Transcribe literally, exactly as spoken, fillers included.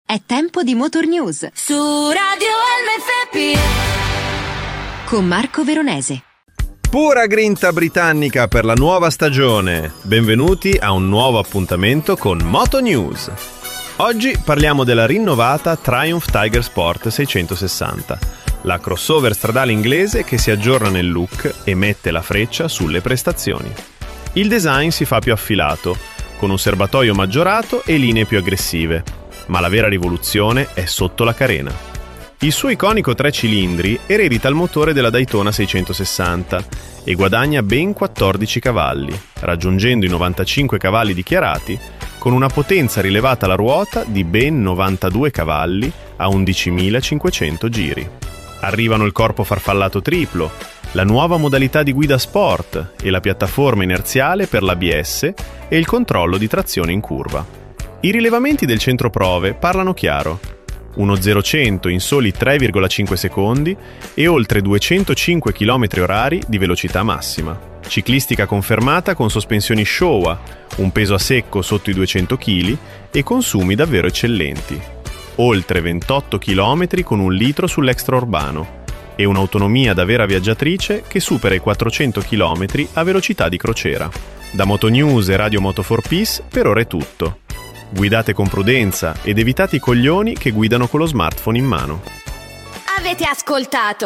È tempo di Motor News su Radio M F P con Marco Veronese. Pura grinta britannica per la nuova stagione. Benvenuti a un nuovo appuntamento con Moto News. Oggi parliamo della rinnovata Triumph Tiger Sport seicentosessanta, la crossover stradale inglese che si aggiorna nel look e mette la freccia sulle prestazioni. Il design si fa più affilato, con un serbatoio maggiorato e linee più aggressive, ma la vera rivoluzione è sotto la carena. Il suo iconico tre cilindri eredita il motore della Daytona seicentosessanta e guadagna ben quattordici cavalli, raggiungendo i novantacinque cavalli dichiarati, con una potenza rilevata alla ruota di ben novantadue cavalli a undicimilacinquecento giri. Arrivano il corpo farfallato triplo, la nuova modalità di guida sport e la piattaforma inerziale per l'A B S e il controllo di trazione in curva. I rilevamenti del centro prove parlano chiaro. Uno zero cento in soli tre virgola cinque secondi e oltre duecentocinque chilometri orari di velocità massima. Ciclistica confermata con sospensioni Showa, un peso a secco sotto i duecento chili e consumi davvero eccellenti. Oltre ventotto chilometri con un litro sull'extraurbano e un'autonomia da vera viaggiatrice che supera i quattrocento chilometri a velocità di crociera. Da Moto News e Radio Moto for Peace per ora è tutto. Guidate con prudenza ed evitate i coglioni che guidano con lo smartphone in mano. Avete ascoltato